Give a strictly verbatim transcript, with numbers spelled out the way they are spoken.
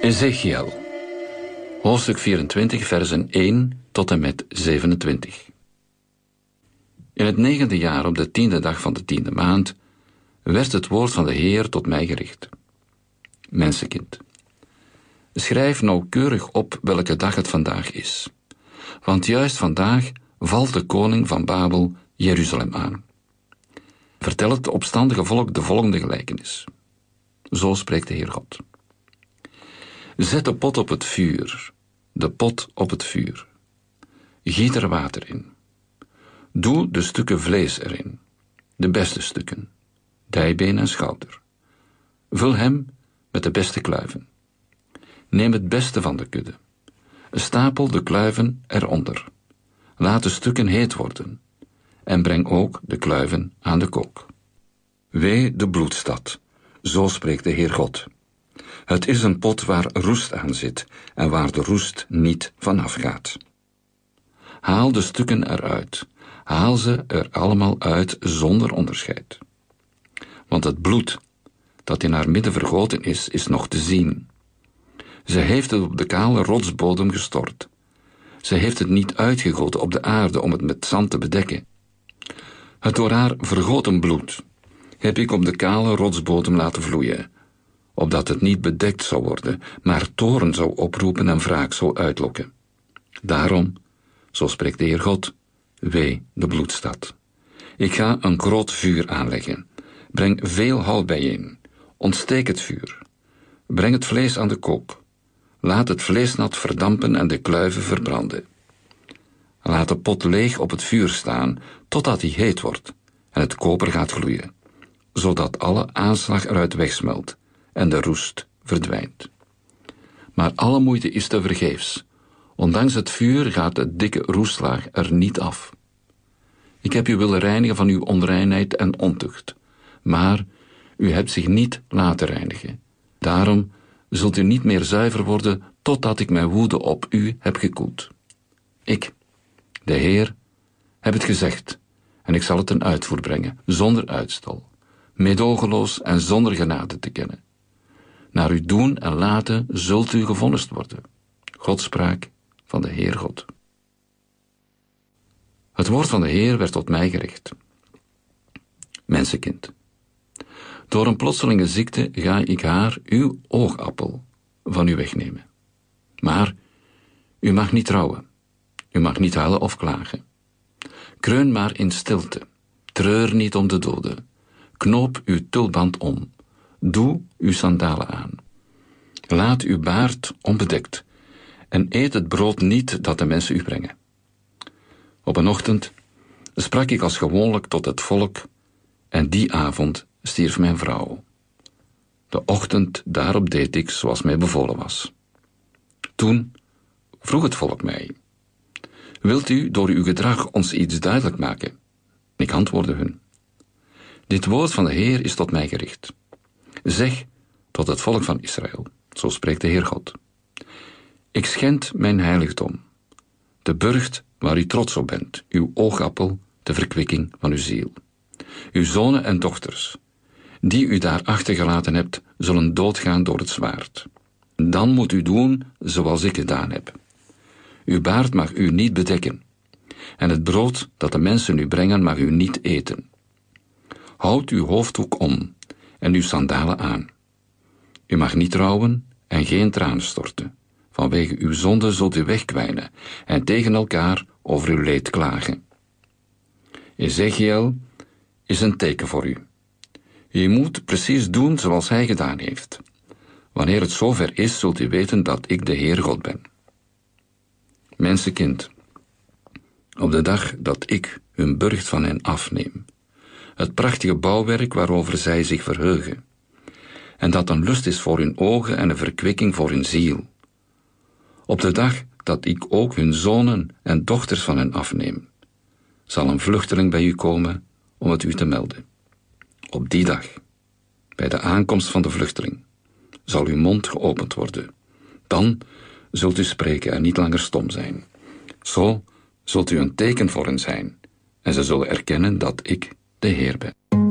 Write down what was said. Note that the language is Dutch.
Ezechiel, hoofdstuk vierentwintig, versen één tot en met zevenentwintig. In het negende jaar, op de tiende dag van de tiende maand, werd het woord van de Heer tot mij gericht. Mensenkind, schrijf nauwkeurig op welke dag het vandaag is, want juist vandaag valt de koning van Babel Jeruzalem aan. Vertel het opstandige volk de volgende gelijkenis. Zo spreekt de Heer God. Zet de pot op het vuur, de pot op het vuur. Giet er water in. Doe de stukken vlees erin, de beste stukken, dijbeen en schouder. Vul hem met de beste kluiven. Neem het beste van de kudde. Stapel de kluiven eronder. Laat de stukken heet worden. En breng ook de kluiven aan de kook. Wee de bloedstad, zo spreekt de Heer God. Het is een pot waar roest aan zit en waar de roest niet vanaf gaat. Haal de stukken eruit. Haal ze er allemaal uit zonder onderscheid. Want het bloed dat in haar midden vergoten is, is nog te zien. Ze heeft het op de kale rotsbodem gestort. Ze heeft het niet uitgegoten op de aarde om het met zand te bedekken. Het door haar vergoten bloed heb ik op de kale rotsbodem laten vloeien, opdat het niet bedekt zou worden, maar toorn zou oproepen en wraak zou uitlokken. Daarom, zo spreekt de Heer God, wee de bloedstad. Ik ga een groot vuur aanleggen. Breng veel hout bijeen. Ontsteek het vuur. Breng het vlees aan de kook. Laat het vleesnat verdampen en de kluiven verbranden. Laat de pot leeg op het vuur staan, totdat hij heet wordt en het koper gaat gloeien, zodat alle aanslag eruit wegsmelt en de roest verdwijnt. Maar alle moeite is tevergeefs. Ondanks het vuur gaat de dikke roestlaag er niet af. Ik heb u willen reinigen van uw onreinheid en ontucht, maar u hebt zich niet laten reinigen. Daarom zult u niet meer zuiver worden totdat ik mijn woede op u heb gekoeld. Ik, de Heer, heb het gezegd en ik zal het ten uitvoer brengen, zonder uitstel, meedogenloos en zonder genade te kennen. Naar uw doen en laten zult u gevonnist worden. Godspraak van de Heer God. Het woord van de Heer werd tot mij gericht. Mensenkind, door een plotselinge ziekte ga ik haar, uw oogappel, van u wegnemen. Maar u mag niet trouwen, u mag niet huilen of klagen. Kreun maar in stilte, treur niet om de doden. Knoop uw tulband om, doe uw sandalen aan. Laat uw baard onbedekt en eet het brood niet dat de mensen u brengen. Op een ochtend sprak ik als gewoonlijk tot het volk en die avond stierf mijn vrouw. De ochtend daarop deed ik zoals mij bevolen was. Toen vroeg het volk mij: wilt u door uw gedrag ons iets duidelijk maken? Ik antwoordde hun: dit woord van de Heer is tot mij gericht. Zeg tot het volk van Israël, zo spreekt de Heer God: ik schend mijn heiligdom, de burcht waar u trots op bent, uw oogappel, de verkwikking van uw ziel. Uw zonen en dochters, die u daar achtergelaten hebt, zullen doodgaan door het zwaard. Dan moet u doen zoals ik gedaan heb. Uw baard mag u niet bedekken, en het brood dat de mensen u brengen mag u niet eten. Houd uw hoofddoek om en uw sandalen aan. U mag niet rouwen en geen tranen storten. Vanwege uw zonde zult u wegkwijnen en tegen elkaar over uw leed klagen. Ezechiel is een teken voor u. Je moet precies doen zoals hij gedaan heeft. Wanneer het zover is, zult u weten dat ik de Heer God ben. Mensenkind, op de dag dat ik hun burcht van hen afneem, het prachtige bouwwerk waarover zij zich verheugen, en dat een lust is voor hun ogen en een verkwikking voor hun ziel, op de dag dat ik ook hun zonen en dochters van hen afneem, zal een vluchteling bij u komen om het u te melden. Op die dag, bij de aankomst van de vluchteling, zal uw mond geopend worden. Dan zult u spreken en niet langer stom zijn. Zo zult u een teken voor hen zijn, en ze zullen erkennen dat ik de Heer ben.